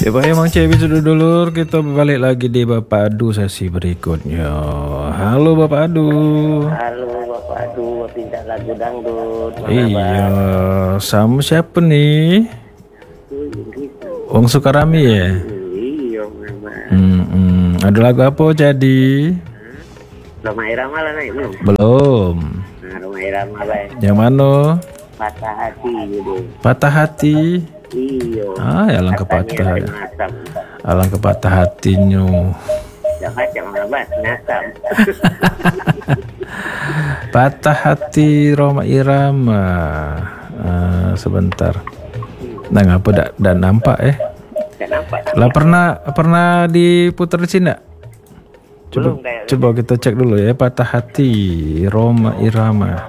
Ya Pak, emang cewek sudah dulur, kita balik lagi di Bapak Adu sesi berikutnya. Halo Bapak Adu. Halo Bapak Adu, pindah lagu dangdut. Iya, sama siapa nih? Wong Sukarami ya? Iya memang. Ada lagu apa jadi? Roma Irama lah naik belum? Belum. Nah, Roma Irama baik. Yang mana? Patah hati gitu. Patah hati. Iya. Alangkah patah. Alangkah patah hatinya. Jangan bahas nasam. Patah hati Roma Irama. Sebentar. Nah, ngapa dan nampak Kenapa? Lah pernah diputar di sini enggak? Coba kita cek dulu ya, Patah Hati Roma Irama.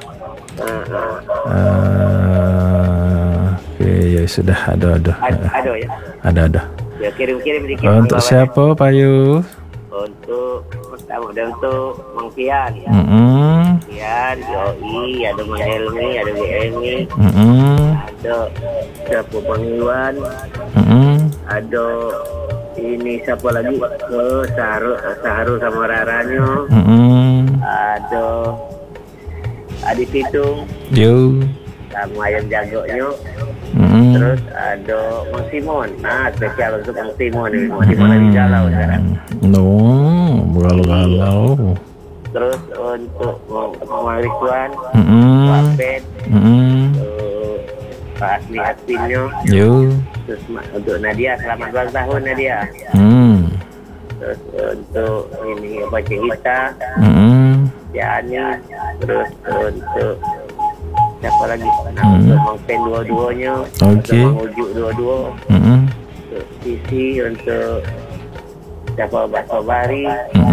Oke, ya sudah ada ya. Ada. Ya kirim dikit. Untuk siapa, Payu? Untuk pertama dan untuk Mang Pian. Pian, Yoi, ada Mang Helmi, ada Bu Emi. Ada siapa Bang Iwan. Ada ini siapa lagi? Saharu sama Raranyo. Ada Adi Pitung. Yo. Sama Ayam Jagonya. Terus ada Mang Simon. Nah, spesial untuk Mang Simon ini. Di mana di galau sekarang. Galau. Terus untuk Mang Ridwan, Pak Ben, Pak Asmi Aspinyo. Yo. Terus untuk Nadia, selamat ulang tahun Nadia. Terus untuk ini apa Cihita, Yani. Terus untuk siapa lagi? Untuk Mang Pen dua-duanya. Oke. Untuk Mang Ujuk dua-dua. Untuk Sisi, untuk siapa Bakso Bari.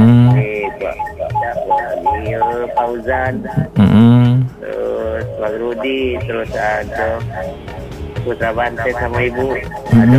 Pak Fauzan. Terus Bang Rudi. Terus ada Putra Bante sama Ibu. Ada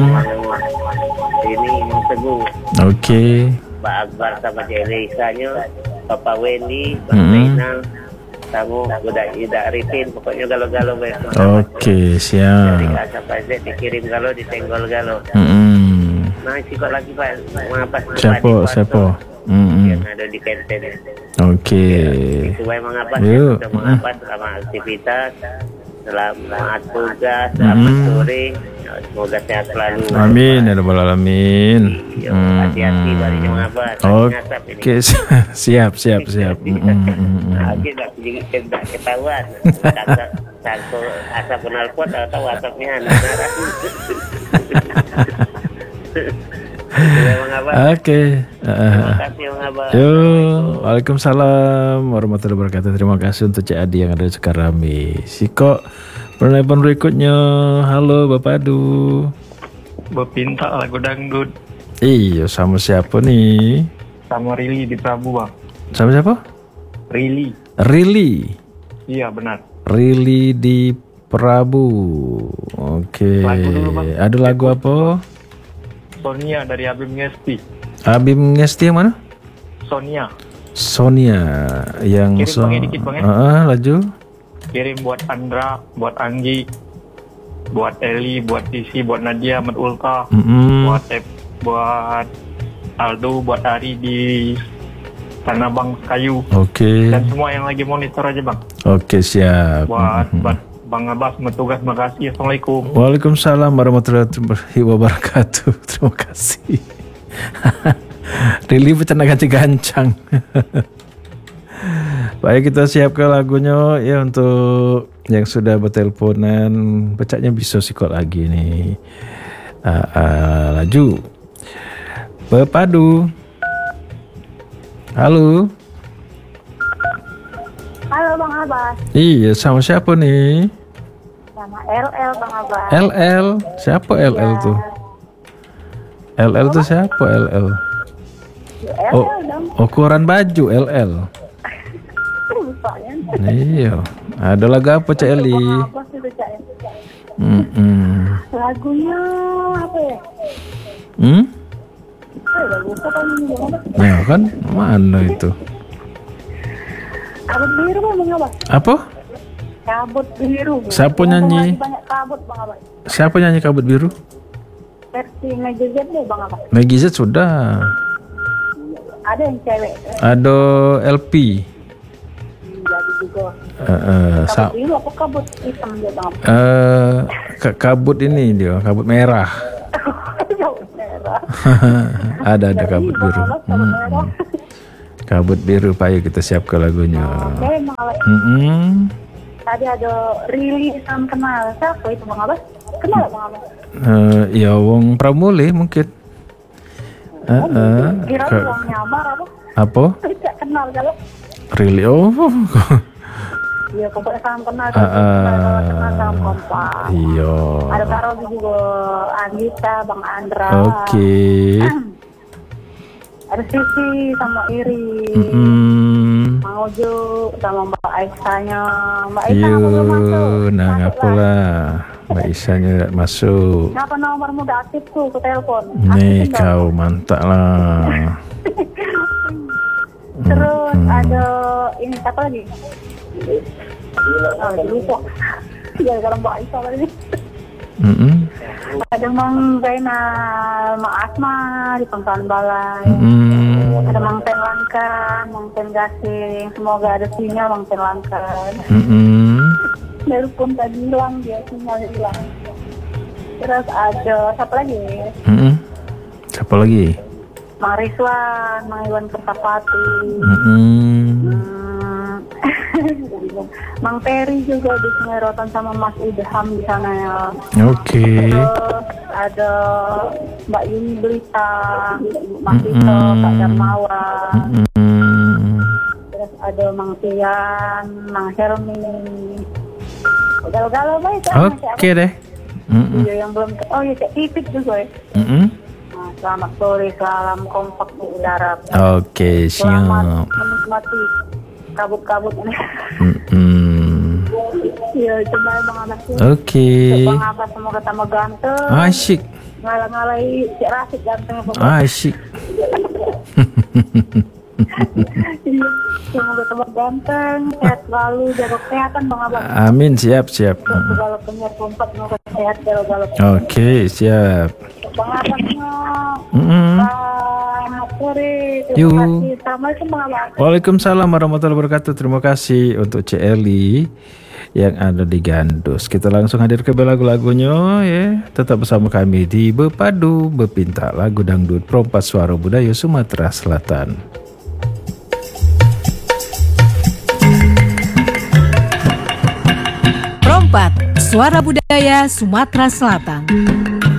Mang Teguh. Oke. Pak Akbar sama Cik Reisanya. Papa Wendy, Pak Zainal. Kamu udah Arifin, pokoknya galau-galau besok. Oke, siap. Dari Asap AZ dikirim galau, ditenggol galau. Nah, sikot lagi Pak. Siapa? Yang ada di Kenten. Oke. Itu baik mengapas, sudah mengapas selama aktivitas, selamat tugas, selamat sore. Semoga sehat selalu. Amin ya rabbal alamin. Hati-hati barinya mengapas. Oke, siap. Kita tidak ketahuan. Asap kenal pot atau asapnya anak. Oke. Terima kasih Bang Abah. Waalaikumsalam warahmatullahi wabarakatuh. Terima kasih untuk Cik Adi yang ada di Sukarami. Siko penelpon berikutnya. Halo Bapak Adu. Bepinta lagu dangdut. Iya, sama siapa nih? Sama Rili di Prabu, Bang. Sama siapa? Rili. Iya, benar. Rili di Prabu. Oke. Lagu dulu, Bang. Ada lagu apa? Sonia dari Abim Ngesti. Abim Ngesti yang mana? Sonia yang kirim Bang, dikit Bang ya. Laju. Kirim buat Andra, buat Anggi, buat Eli, buat Sisi, buat Nadia, buat Ulka, buat Aldo, buat Ari di Tanah Bang Kayu. Oke. Dan semua yang lagi monitor aja Bang. Oke, siap. Buat Bang Abbas bertugas, makasih. Assalamualaikum. Waalaikumsalam warahmatullahi wabarakatuh. Terima kasih. Rili bercanda ganti gancang. Baik, kita siapkan lagunya ya untuk yang sudah berteleponan. Bacanya bisa sikot lagi nih. Laju. Bepadu. Halo Bang Abbas. Iya, sama siapa nih? Sama LL Bang Abbas. LL? Siapa LL tuh? LL tuh siapa LL? Oh, ukuran baju LL. Iya. Ada lagu apa Cak Eli? Lagunya apa ya? Ya kan, mana itu? Kabut biru Bang Abbas. Apa? Kabut biru. Siapa nyanyi? Banyak kabut Bang Abbas. Siapa nyanyi Kabut Biru? versi Meggy Z deh Bang Abbas. Meggy Z sudah. Ada yang cewek. Ada LP. Jadi juga. Sa- Kabut biru apa kabut hitam dia Bang Abbas? kabut ini dia, kabut merah. Kabut merah. ada kabut biru. Bang Abbas, kabut merah. Kabut biru, Pak, ayo kita siapkan lagunya. Oke Bang Abbas. Tadi ada Rili Sam kenal. Siapa itu Bang Abbas? Kenal Bang Abbas? Ya wong Pramuli mungkin. Kira Bang Nyamar apa? Apa? Tidak kenal kalau. Really? Oh. Iya, pokoknya salam kenal. Kenal salam kompak. Iya. Ada Kak Robi juga, Anita, Bang Andra. Oke. Ada Sisi sama Iri. Mang Ojo sama Mbak Aisyahnya. Mbak Aisyah belum masuk. Nah, ngapalah. Mbak Isanya masuk. Kenapa nomormu udah aktif tuh ke telepon? Nih kau mantap lah. Terus ada ini siapa lagi? Lupa. Gara-gara Mbak Aisyah lagi. Ada Mang Zainal, Mang Asma di Pangkalan Balai. Ada Mang Ten Langkan, Mang Ten Gasing. Semoga ada sinyal Mang Ten Langkan. Baru pun tadi hilang dia, sinyal hilang. Terus ada siapa lagi? Siapa lagi? Mang Rizwan, Mang Iwan Kertapati. Mang Peri juga di Sungai Rotan sama Mas Idham di sana ya. Oke. Terus ada Mbak Yuni Belita, Mas Tito, Kak Darmawan. Terus ada Mang Tian, Mang Helmi. Galau-galau baik kan? Oke deh. Iya yang belum. Oh iya Cak Pipit juga ya. Nah, selamat sore, salam kompak di udara. Oke, Selamat siap. menikmati kabut-kabut ini. Iya, coba Bang Abbas. Oke. Bang Abbas semoga tambah ganteng. Asyik. Ngalah-ngalahi Cik Rasid gantengnya pokoknya. Asyik. Iya, semoga tambah ganteng, sehat selalu, jaga kesehatan Bang Abbas. Amin, siap. Segala penyiar kompak semoga sehat galau-galau. Oke, siap. Bang Abbas selamat sore. Terima kasih. Assalamualaikum Bang Abbas. Waalaikumsalam warahmatullahi wabarakatuh. Terima kasih untuk Cik Eli yang ada di Gandus. Kita langsung hadir ke lagu-lagunya ya. Tetap bersama kami di Bepadu Bepinta, lagu dangdut Perompak Suara Budaya Sumatera Selatan. Perompak Suara Budaya Sumatera Selatan.